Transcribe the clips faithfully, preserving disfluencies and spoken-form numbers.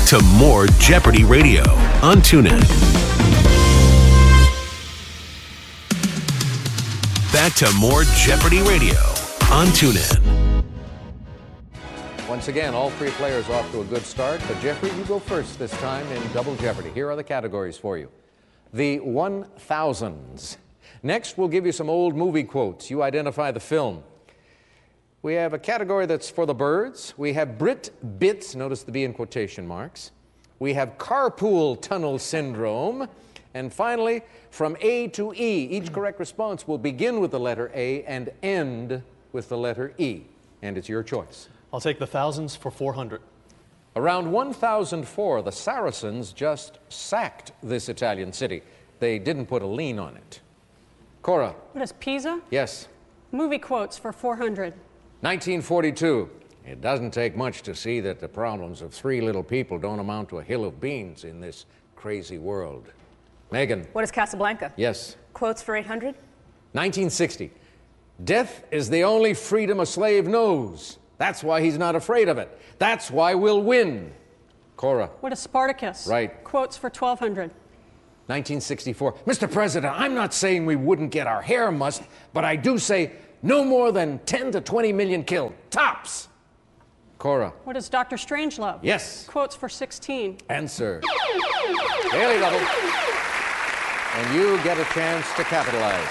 to more Jeopardy Radio on TuneIn. Back to more Jeopardy Radio on TuneIn. Once again, all three players off to a good start, but Jeffrey, you go first this time in Double Jeopardy. Here are the categories for you. The one thousands. Next, we'll give you some old movie quotes. You identify the film. We have a category that's for the birds. We have Brit Bits, notice the B in quotation marks. We have carpool tunnel syndrome. And finally, from A to E, each correct response will begin with the letter A and end with the letter E. And it's your choice. I'll take the thousands for four hundred. Around one thousand four, the Saracens just sacked this Italian city. They didn't put a lien on it. Cora. What is Pisa? Yes. Movie quotes for four hundred. nineteen forty-two. It doesn't take much to see that the problems of three little people don't amount to a hill of beans in this crazy world. Megan. What is Casablanca? Yes. Quotes for eight hundred. nineteen sixty. Death is the only freedom a slave knows. That's why he's not afraid of it. That's why we'll win. Cora. What is Spartacus? Right. Quotes for twelve hundred. nineteen sixty-four. Mister President, I'm not saying we wouldn't get our hair mussed, but I do say no more than ten to twenty million killed. Tops. Cora. What is Doctor Strangelove? Yes. Quotes for sixteen. Answer. Daily double. And you get a chance to capitalize.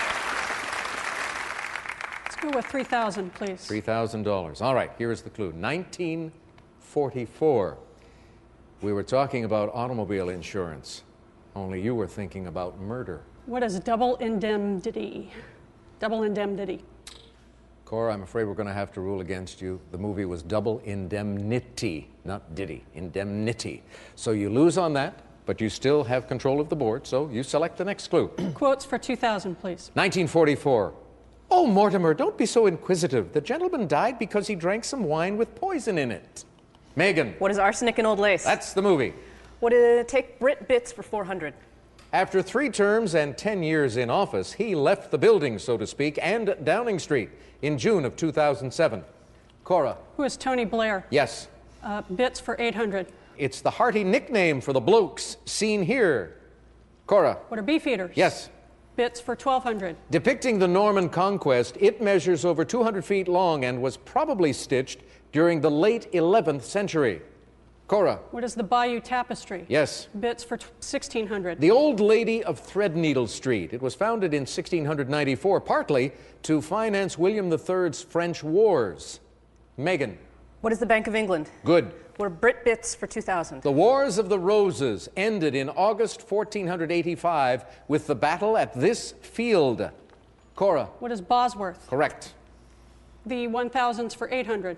Let's go with three thousand, please. three thousand dollars. All right, here is the clue. nineteen forty-four. We were talking about automobile insurance, only you were thinking about murder. What is double indemnity? Double indemnity. Cora, I'm afraid we're going to have to rule against you. The movie was Double Indemnity, not Diddy. Indemnity. So you lose on that, but you still have control of the board, so you select the next clue. Quotes for two thousand, please. nineteen forty-four. Oh, Mortimer, don't be so inquisitive. The gentleman died because he drank some wine with poison in it. Megan. What is Arsenic and Old Lace? That's the movie. What did it take Brit Bits for four hundred? After three terms and ten years in office, he left the building, so to speak, and Downing Street in June of two thousand seven. Cora. Who is Tony Blair? Yes. Uh, bits for eight hundred. It's the hearty nickname for the blokes seen here. Cora. What are Beefeaters? Yes. Bits for twelve hundred. Depicting the Norman conquest, it measures over two hundred feet long and was probably stitched during the late eleventh century. Cora. What is the Bayeux Tapestry? Yes. Bits for sixteen hundred. The Old Lady of Threadneedle Street. It was founded in sixteen ninety-four, partly to finance William the Third's French wars. Megan. What is the Bank of England? Good. What are Brit Bits for two thousand? The Wars of the Roses ended in August fourteen eighty-five with the battle at this field. Cora. What is Bosworth? Correct. The one thousands for eight hundred.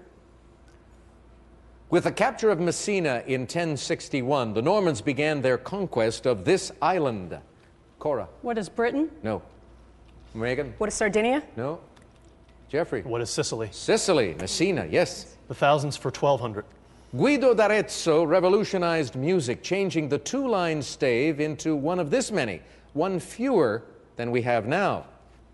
With the capture of Messina in ten sixty-one, the Normans began their conquest of this island. Cora. What is Britain? No. Megan. What is Sardinia? No. Jeffrey. What is Sicily? Sicily. Messina, yes. The thousands for twelve hundred. Guido d'Arezzo revolutionized music, changing the two-line stave into one of this many, one fewer than we have now.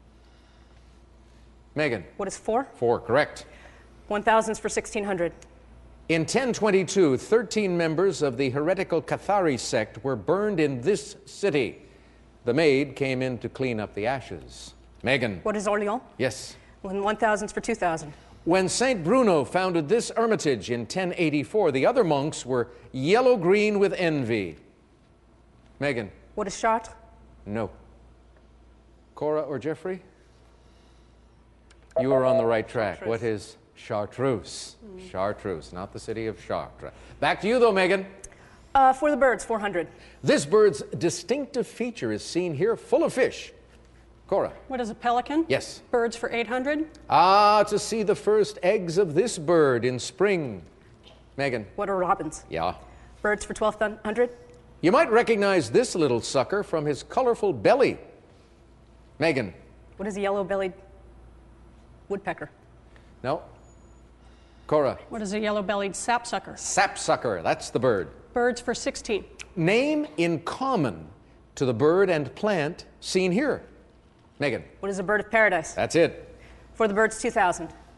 Megan. What is four? Four, correct. One thousands for sixteen hundred. In ten twenty-two, thirteen members of the heretical Cathari sect were burned in this city. The maid came in to clean up the ashes. Megan. What is Orleans? Yes. One thousands for two thousand. When Saint Bruno founded this hermitage in ten eighty-four, the other monks were yellow-green with envy. Megan. What is Chartres? No. Cora or Jeffrey? You are on the right track. Chartreuse. What is Chartreuse? Mm. Chartreuse, not the city of Chartres. Back to you, though, Megan. Uh, for the birds, four hundred. This bird's distinctive feature is seen here, full of fish. Cora. What is a pelican? Yes. Birds for eight hundred. Ah, to see the first eggs of this bird in spring. Megan. What are robins? Yeah. Birds for twelve hundred. You might recognize this little sucker from his colorful belly. Megan. What is a yellow-bellied woodpecker? No. Cora. What is a yellow-bellied sapsucker? Sapsucker, that's the bird. Birds for sixteen. Name in common to the bird and plant seen here. Megan. What is a bird of paradise? That's it. For the birds, two thousand.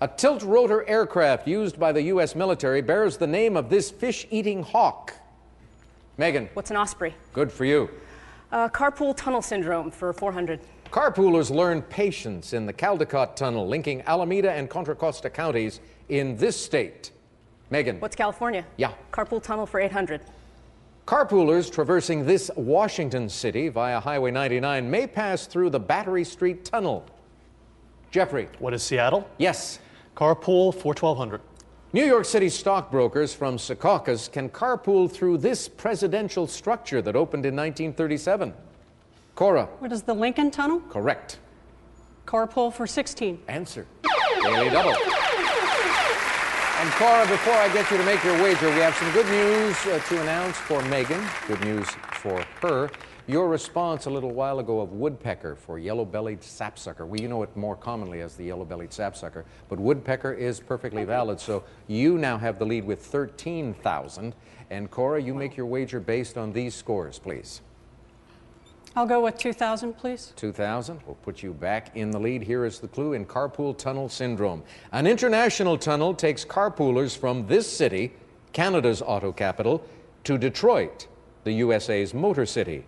A tilt-rotor aircraft used by the U S military bears the name of this fish-eating hawk. Megan. What's an osprey? Good for you. Uh, carpool tunnel syndrome for four hundred. Carpoolers learn patience in the Caldecott Tunnel, linking Alameda and Contra Costa counties in this state. Megan. What's California? Yeah. Carpool tunnel for eight hundred. Carpoolers traversing this Washington city via Highway ninety-nine may pass through the Battery Street Tunnel. Jeffrey. What is Seattle? Yes. Carpool for twelve hundred. New York City stockbrokers from Secaucus can carpool through this presidential structure that opened in nineteen thirty-seven. Cora. What is the Lincoln Tunnel? Correct. Carpool for sixteen. Answer. Daily Double. And Cora, before I get you to make your wager, we have some good news uh, to announce for Megan. Good news for her. Your response a little while ago of woodpecker for yellow-bellied sapsucker. We know it more commonly as the yellow-bellied sapsucker, but woodpecker is perfectly valid. So you now have the lead with thirteen thousand. And Cora, you make your wager based on these scores, please. I'll go with two thousand, please. two thousand. We'll put you back in the lead. Here is the clue in carpool tunnel syndrome. An international tunnel takes carpoolers from this city, Canada's auto capital, to Detroit, the U S A's motor city.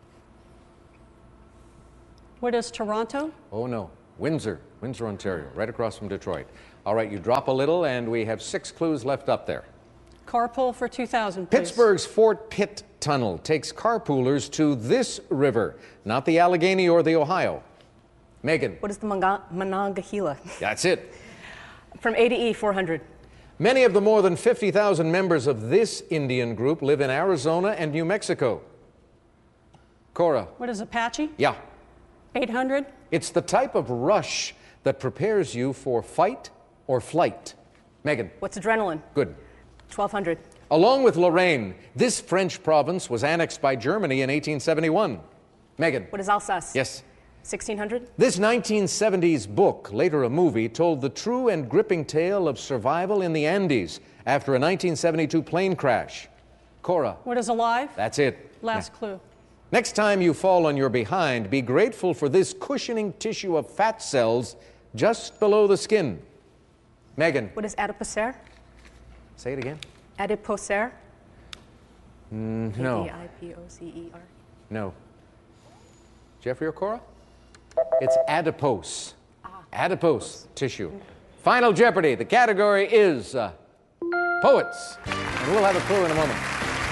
What is Toronto? Oh, no. Windsor, Windsor, Ontario, right across from Detroit. All right, you drop a little, and we have six clues left up there. Carpool for two thousand, please. Pittsburgh's Fort Pitt Tunnel takes carpoolers to this river, not the Allegheny or the Ohio. Megan. What is the Monga- Monongahela? That's it. From A to E, four hundred. Many of the more than fifty thousand members of this Indian group live in Arizona and New Mexico. Cora. What is Apache? Yeah. eight hundred. It's the type of rush that prepares you for fight or flight. Megan. What's adrenaline? Good. twelve hundred. Along with Lorraine, this French province was annexed by Germany in eighteen seventy-one. Megan. What is Alsace? Yes. sixteen hundred. This nineteen seventies book, later a movie, told the true and gripping tale of survival in the Andes after a nineteen seventy-two plane crash. Cora. What is alive? That's it. Last Yeah. clue. Next time you fall on your behind, be grateful for this cushioning tissue of fat cells just below the skin. Megan. What is adipocere? Say it again. Adipocere? Mm, no. A D I P O C E R. No. Jeffrey or Cora? It's adipose. Adipose tissue. Final Jeopardy. The category is uh, poets. And we'll have a clue in a moment.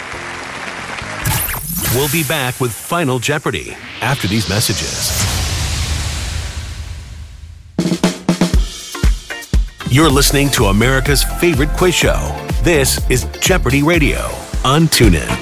We'll be back with Final Jeopardy after these messages. You're listening to America's favorite quiz show. This is Jeopardy Radio on TuneIn.